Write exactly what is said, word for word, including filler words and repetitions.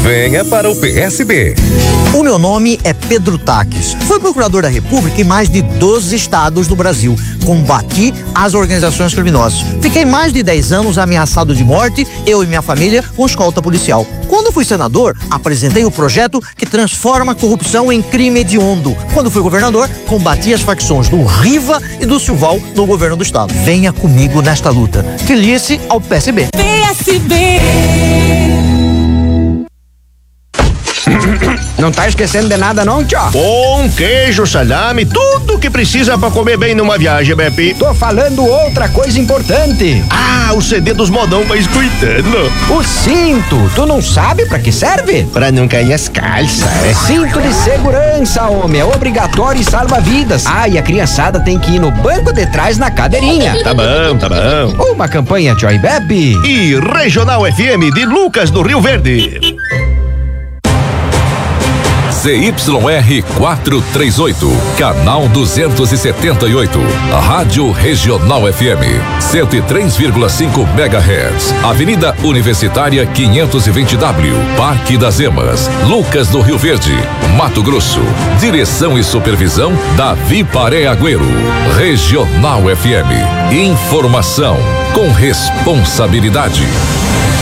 Venha para o P S B. O meu nome é Pedro Taques. Fui procurador da República em mais de doze estados do Brasil. Combati as organizações criminosas. Fiquei mais de dez anos ameaçado de morte, eu e minha família, com escolta policial. Quando fui senador, apresentei o projeto que transforma a corrupção em crime hediondo. Quando fui governador, combati as facções do Riva e do Silval no governo do estado. Venha comigo nesta luta. Filie-se ao P S B. P S B. Não tá esquecendo de nada não, tio? Pão, queijo, salame, tudo que precisa pra comer bem numa viagem, Bepi. Tô falando outra coisa importante. Ah, o C D dos modão vai escutando. O cinto, tu não sabe pra que serve? Pra não cair as calças, é. Cinto de segurança, homem, é obrigatório e salva vidas. Ah, e a criançada tem que ir no banco de trás na cadeirinha. Tá bom, tá bom. Uma campanha Joy Bebe e Regional F M de Lucas do Rio Verde. C Y R quatrocentos e trinta e oito, canal duzentos e setenta e oito, Rádio Regional F M, cento e três vírgula cinco megahertz, Avenida Universitária quinhentos e vinte W, Parque das Emas, Lucas do Rio Verde, Mato Grosso. Direção e supervisão Davi Paré Agüero. Regional F M, informação com responsabilidade.